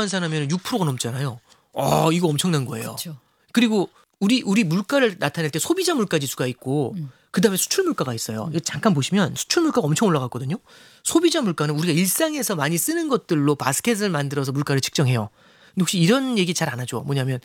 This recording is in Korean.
환산하면 6%가 넘잖아요. 이거 엄청난 거예요. 그렇죠. 그리고 우리 물가를 나타낼 때 소비자 물가 지수가 있고 그다음에 수출 물가가 있어요. 이거 잠깐 보시면 수출 물가가 엄청 올라갔거든요. 소비자 물가는 우리가 일상에서 많이 쓰는 것들로 바스켓을 만들어서 물가를 측정해요. 근데 혹시 이런 얘기 잘 안 하죠. 뭐냐면